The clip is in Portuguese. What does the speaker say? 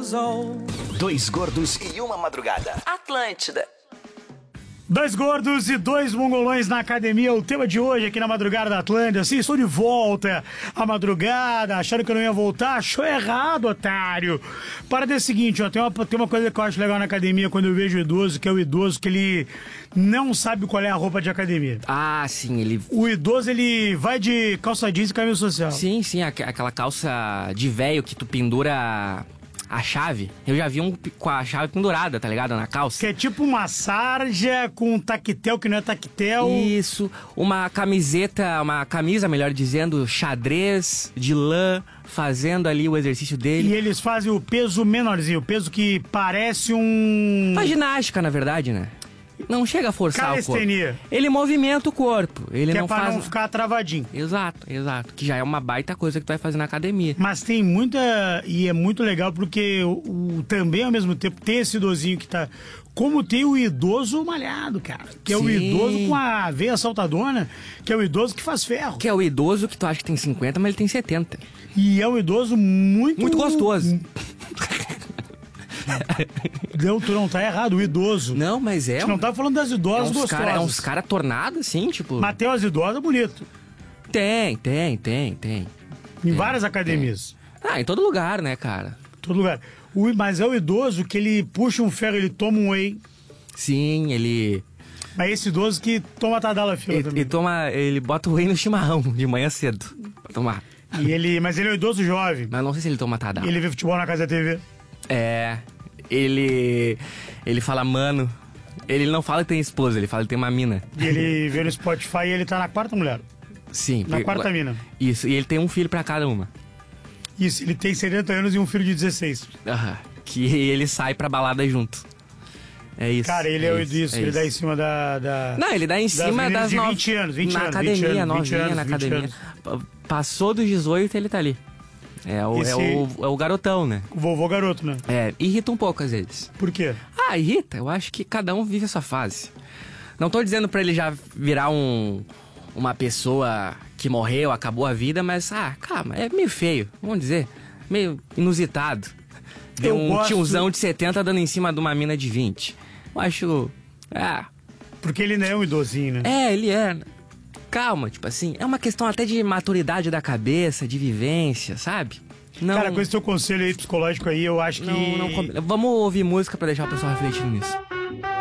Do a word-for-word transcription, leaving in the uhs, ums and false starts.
years old. Dois gordos e uma madrugada. Atlântida. Dois gordos e dois mongolões na academia, o tema de hoje aqui na Madrugada da Atlântida. Sim, estou de volta à madrugada, acharam que eu não ia voltar? Achou errado, otário. Para é o seguinte, ó, tem uma, tem uma coisa que eu acho legal na academia quando eu vejo o idoso, que é o idoso que ele não sabe qual é a roupa de academia. Ah, sim, ele... O idoso, ele vai de calça jeans e camisa social. Sim, sim, aqu- aquela calça de véio que tu pendura... a chave, eu já vi um com a chave pendurada, tá ligado? Na calça. Que é tipo uma sarja com um tactel que não é tactel. Isso, uma camiseta, uma camisa, melhor dizendo, xadrez, de lã, fazendo ali o exercício dele. E eles fazem o peso menorzinho, o peso que parece um... Faz ginástica, na verdade, né? Não chega a forçar Calistenia. o corpo. Ele movimenta o corpo. Ele que não é pra faz... não ficar travadinho. Exato, exato. Que já é uma baita coisa que tu vai fazer na academia. Mas tem muita... E é muito legal porque o, o- também, ao mesmo tempo, tem esse idosinho que tá... Como tem o idoso malhado, cara. Que é o Sim. idoso com a veia saltadona, que é o idoso que faz ferro. Que é o idoso que tu acha que tem cinquenta, mas ele tem setenta. E é um idoso muito... Muito gostoso. Não, tu não tá errado, o idoso. Não, mas é... A gente não tá falando das é idosas uns gostosas. cara, é uns cara tornados, assim, tipo... Mas tem umas idosas bonito. Tem, tem, tem, tem. Em várias academias. Ah, em todo lugar, né, cara? Todo lugar. O, mas é o idoso que ele puxa um ferro, ele toma um whey. Sim, ele... Mas esse idoso que toma Tadala fila Ele, também. ele toma... Ele bota o whey no chimarrão de manhã cedo. Pra tomar. E ele, mas ele é um idoso jovem. Mas não sei se ele toma Tadala. E ele vê futebol na casa da T V. É... Ele... Ele fala, mano... Ele não fala que tem esposa, ele fala que tem uma mina. E ele vê no Spotify e ele tá na quarta mulher. Sim. Na porque- quarta mina. Isso, e ele tem um filho pra cada uma. Isso, ele tem setenta anos e um filho de dezesseis. Aham. Que ele sai pra balada junto. É isso. Cara, ele é, o disso, é ele isso. dá em cima da... da... Não, ele dá em das cima meninas das de nove... vinte anos, vinte na anos, academia, vinte anos, novinha vinte anos, na vinte academia. anos. Pa- Passou dos dezoito, ele tá ali. É o, Esse- é o, é o garotão, né? O vovô garoto, né? É, irrita um pouco às vezes. Por quê? Ah, irrita. Eu acho que cada um vive a sua fase. Não tô dizendo pra ele já virar um... Uma pessoa que morreu, acabou a vida, mas, ah, calma, é meio feio, vamos dizer. Meio inusitado. Ver Eu um gosto- tiozão de setenta dando em cima de uma mina de vinte. Eu acho... Ah, Porque ele não é um idosinho, né? é, ele é... Calma, tipo assim, é uma questão até de maturidade da cabeça, de vivência, sabe? Não, Cara, com esse teu conselho aí psicológico aí, eu acho que... não, não combina. Vamos ouvir música pra deixar o pessoal refletindo nisso.